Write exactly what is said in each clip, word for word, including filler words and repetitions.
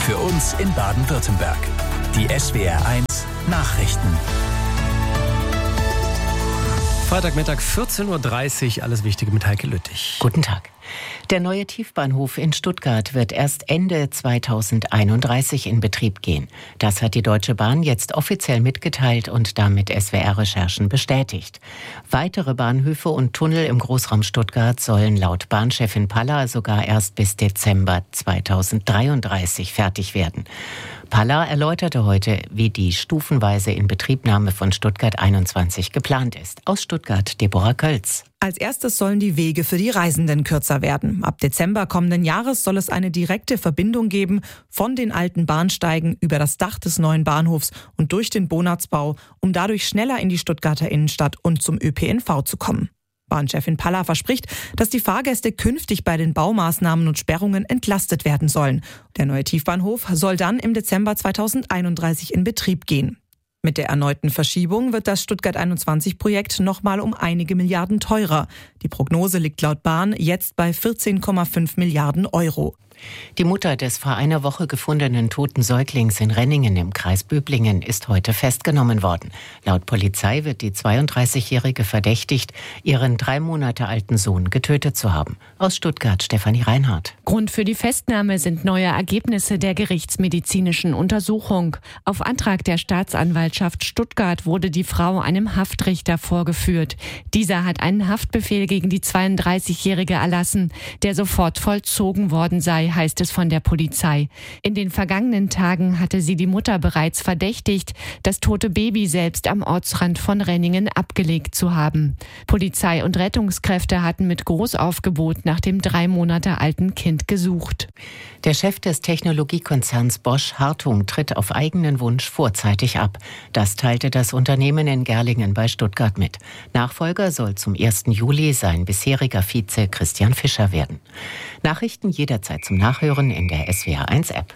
Für uns in Baden-Württemberg. Die S W R eins Nachrichten. Freitagmittag vierzehn Uhr dreißig, alles Wichtige mit Heike Lüttich. Guten Tag. Der neue Tiefbahnhof in Stuttgart wird erst Ende zweitausendeinunddreißig in Betrieb gehen. Das hat die Deutsche Bahn jetzt offiziell mitgeteilt und damit S W R-Recherchen bestätigt. Weitere Bahnhöfe und Tunnel im Großraum Stuttgart sollen laut Bahnchefin Paller sogar erst bis Dezember zweitausenddreiunddreißig fertig werden. Paller erläuterte heute, wie die stufenweise Inbetriebnahme von Stuttgart einundzwanzig geplant ist. Aus Stuttgart, Deborah Kölz. Als erstes sollen die Wege für die Reisenden kürzer werden. Ab Dezember kommenden Jahres soll es eine direkte Verbindung geben von den alten Bahnsteigen über das Dach des neuen Bahnhofs und durch den Bonatzbau, um dadurch schneller in die Stuttgarter Innenstadt und zum Ö P N V zu kommen. Bahnchefin Paller verspricht, dass die Fahrgäste künftig bei den Baumaßnahmen und Sperrungen entlastet werden sollen. Der neue Tiefbahnhof soll dann im Dezember zweitausendeinunddreißig in Betrieb gehen. Mit der erneuten Verschiebung wird das Stuttgart einundzwanzig Projekt nochmal um einige Milliarden teurer. Die Prognose liegt laut Bahn jetzt bei vierzehn Komma fünf Milliarden Euro. Die Mutter des vor einer Woche gefundenen toten Säuglings in Renningen im Kreis Böblingen ist heute festgenommen worden. Laut Polizei wird die zweiunddreißigjährige verdächtigt, ihren drei Monate alten Sohn getötet zu haben. Aus Stuttgart, Stefanie Reinhardt. Grund für die Festnahme sind neue Ergebnisse der gerichtsmedizinischen Untersuchung. Auf Antrag der Staatsanwaltschaft Stuttgart wurde die Frau einem Haftrichter vorgeführt. Dieser hat einen Haftbefehl gegen die zweiunddreißigjährige erlassen, der sofort vollzogen worden sei, heißt es von der Polizei. In den vergangenen Tagen hatte sie die Mutter bereits verdächtigt, das tote Baby selbst am Ortsrand von Renningen abgelegt zu haben. Polizei und Rettungskräfte hatten mit Großaufgebot nach dem drei Monate alten Kind gesucht. Der Chef des Technologiekonzerns Bosch Hartung tritt auf eigenen Wunsch vorzeitig ab. Das teilte das Unternehmen in Gerlingen bei Stuttgart mit. Nachfolger soll zum ersten Juli sein bisheriger Vize Christian Fischer werden. Nachrichten jederzeit zum Nachhören in der S W R eins App.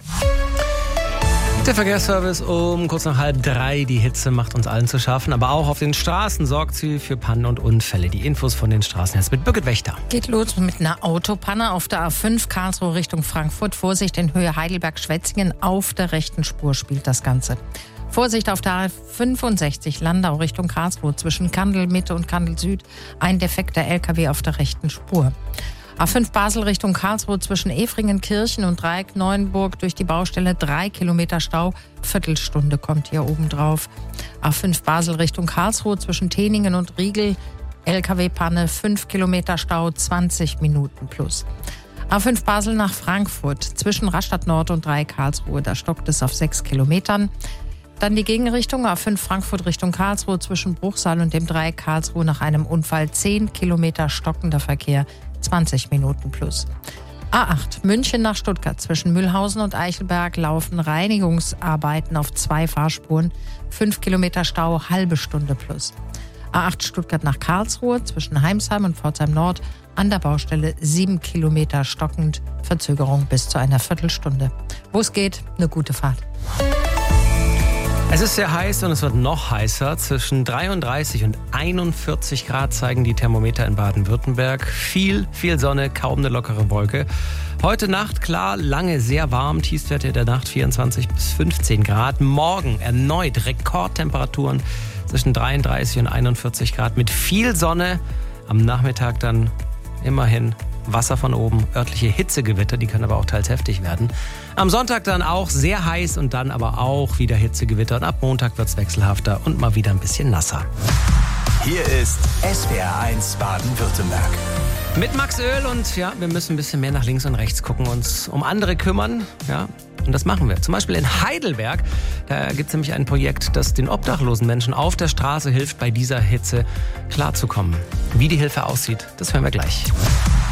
Der Verkehrsservice um kurz nach halb drei. Die Hitze macht uns allen zu schaffen, aber auch auf den Straßen sorgt sie für Pannen und Unfälle. Die Infos von den Straßen jetzt mit Birgit Wächter. Geht los mit einer Autopanne auf der A fünf Karlsruhe Richtung Frankfurt. Vorsicht in Höhe Heidelberg-Schwetzingen. Auf der rechten Spur spielt das Ganze. Vorsicht auf der A fünfundsechzig Landau Richtung Karlsruhe zwischen Kandel Mitte und Kandel Süd. Ein defekter L K W auf der rechten Spur. A fünf Basel Richtung Karlsruhe zwischen Efringenkirchen und Dreieck Neuenburg durch die Baustelle drei Kilometer Stau. Viertelstunde kommt hier oben drauf. A fünf Basel Richtung Karlsruhe zwischen Teningen und Riegel. L K W-Panne fünf Kilometer Stau, zwanzig Minuten plus. A fünf Basel nach Frankfurt zwischen Rastatt Nord und Dreieck Karlsruhe. Da stockt es auf sechs Kilometern. Dann die Gegenrichtung, A fünf Frankfurt Richtung Karlsruhe zwischen Bruchsal und dem Dreieck Karlsruhe nach einem Unfall zehn Kilometer stockender Verkehr, zwanzig Minuten plus. A acht München nach Stuttgart zwischen Mühlhausen und Eichelberg laufen Reinigungsarbeiten auf zwei Fahrspuren, fünf Kilometer Stau, halbe Stunde plus. A acht Stuttgart nach Karlsruhe zwischen Heimsheim und Pforzheim Nord an der Baustelle sieben Kilometer stockend, Verzögerung bis zu einer Viertelstunde. Wo es geht, eine gute Fahrt. Es ist sehr heiß und es wird noch heißer. Zwischen dreiunddreißig und einundvierzig Grad zeigen die Thermometer in Baden-Württemberg. Viel, viel Sonne, kaum eine lockere Wolke. Heute Nacht klar, lange sehr warm. Tiefstwerte der Nacht vierundzwanzig bis fünfzehn Grad. Morgen erneut Rekordtemperaturen zwischen dreiunddreißig und einundvierzig Grad mit viel Sonne. Am Nachmittag dann immerhin Wasser von oben, örtliche Hitzegewitter, die können aber auch teils heftig werden. Am Sonntag dann auch sehr heiß und dann aber auch wieder Hitzegewitter. Und ab Montag wird es wechselhafter und mal wieder ein bisschen nasser. Hier ist S W R eins Baden-Württemberg. Mit Max Öl und ja, wir müssen ein bisschen mehr nach links und rechts gucken, uns um andere kümmern. Ja, und das machen wir. Zum Beispiel in Heidelberg. Da gibt es nämlich ein Projekt, das den obdachlosen Menschen auf der Straße hilft, bei dieser Hitze klarzukommen. Wie die Hilfe aussieht, das hören wir gleich.